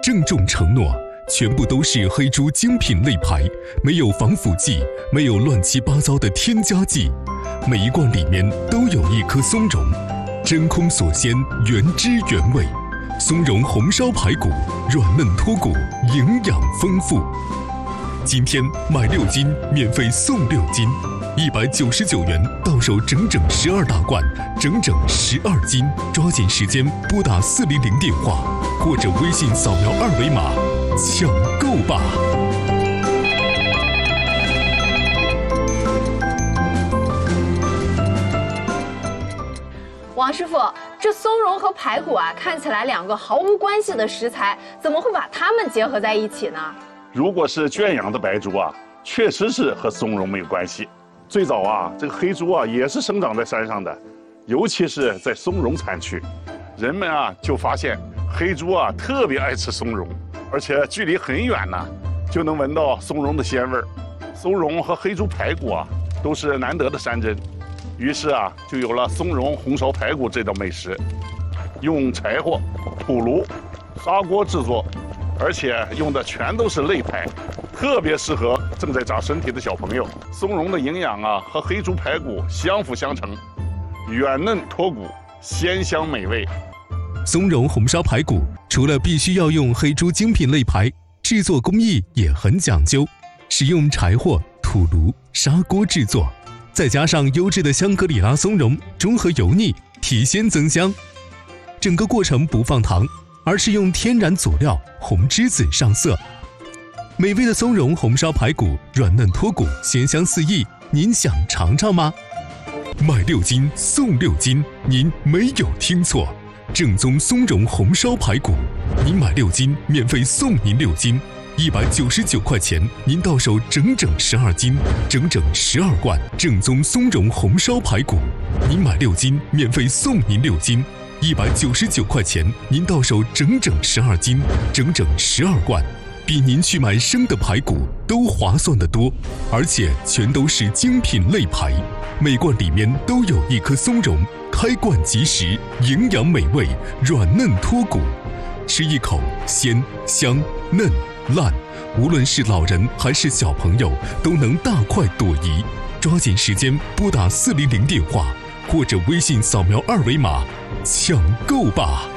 郑重承诺，全部都是黑猪精品肋排，没有防腐剂，没有乱七八糟的添加剂，每一罐里面都有一颗松茸，真空锁鲜，原汁原味。松茸红烧排骨，软嫩脱骨，营养丰富。今天买6斤免费送6斤，199元到手整整12大罐，整整12斤。抓紧时间拨打400电话，或者微信扫描2维码，抢购吧！ 王师傅，这松茸和排骨啊，看起来2个毫无关系的食材，怎么会把它们结合在一起呢？ 如果是圈养的白猪啊，确实是和松茸没有关系。最早啊，这个黑猪啊也是生长在山上的，尤其是在松茸产区，人们啊就发现黑猪啊特别爱吃松茸，而且距离很远呢，就能闻到松茸的鲜味儿。松茸和黑猪排骨啊都是难得的山珍。于是啊，就有了松茸红烧排骨这道美食，用柴火、土炉、砂锅制作，而且用的全都是肋排，特别适合正在长身体的小朋友。松茸的营养啊和黑猪排骨相辅相成，软嫩脱骨，鲜香美味。 松茸红烧排骨除了必须要用黑猪精品肋排，制作工艺也很讲究，使用柴火、土炉、砂锅制作。再加上优质的香格里拉松茸，中和油腻，提鲜增香。整个过程不放糖，而是用天然佐料红栀子上色。美味的松茸红烧排骨，软嫩脱骨，鲜香四溢。您想尝尝吗？买6斤送6斤，您没有听错，正宗松茸红烧排骨，您买6斤免费送您6斤。199块钱，您到手整整12斤，整整12罐正宗松茸红烧排骨。您买6斤，免费送您6斤。199块钱，您到手整整12斤，整整12罐，比您去买生的排骨都划算得多，而且全都是精品肋排，每罐里面都有一颗松茸，开罐即食，营养美味，软嫩脱骨，吃一口鲜香嫩烂，无论是老人还是小朋友都能大快朵颐。抓紧时间拨打400电话，或者微信扫描2维码，抢购吧！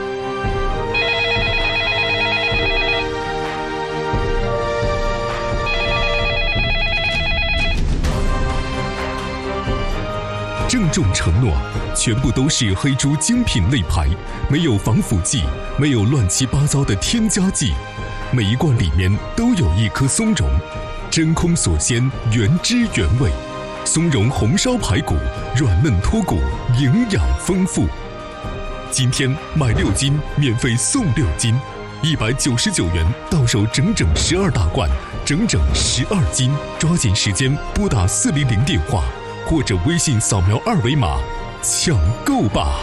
郑重承诺，全部都是黑猪精品肋排，没有防腐剂，没有乱七八糟的添加剂，每一罐里面都有一颗松茸，真空锁鲜，原汁原味。松茸红烧排骨，软嫩脱骨，营养丰富。今天买6斤免费送6斤，199元到手整整12大罐，整整12斤。抓紧时间拨打400电话，或者微信扫描2维码，抢购吧！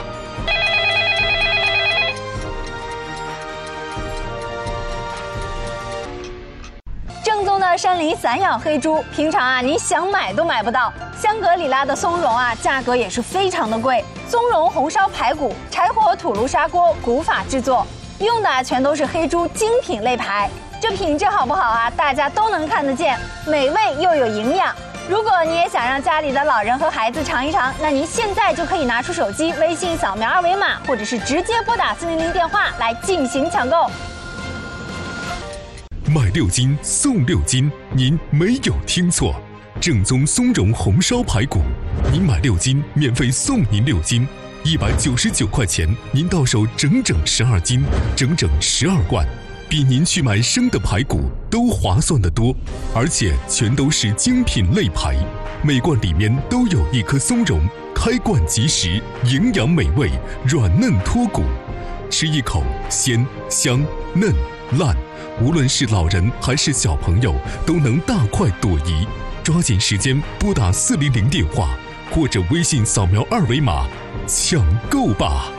正宗的山林散养黑猪，平常啊你想买都买不到。香格里拉的松茸啊，价格也是非常的贵。松茸红烧排骨，柴火土炉砂锅古法制作，用的全都是黑猪精品肋排。这品质好不好啊？大家都能看得见，美味又有营养。如果你也想让家里的老人和孩子尝一尝，那您现在就可以拿出手机，微信扫描2维码，或者是直接拨打400电话来进行抢购。 买6斤送6斤，您没有听错，正宗松茸红烧排骨，您买6斤免费送您6斤，199块钱，您到手整整12斤，整整12罐，比您去买生的排骨都划算得多，而且全都是精品肋排，每罐里面都有一颗松茸，开罐即食，营养美味，软嫩脱骨，吃一口鲜香嫩烂，无论是老人还是小朋友都能大快朵颐。抓紧时间拨打400电话，或者微信扫描2维码，抢购吧！